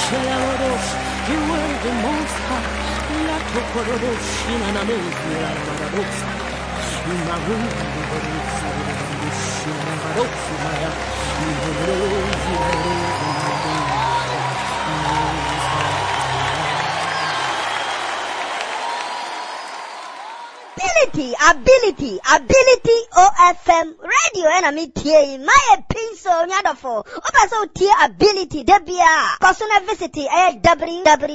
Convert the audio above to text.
You were the most high. La Tokoroshina Namela Marabosa. Ability, OFM radio and I'm here. My pencil, nyadofo. Opa so ability, debia. Kosuna visit, www.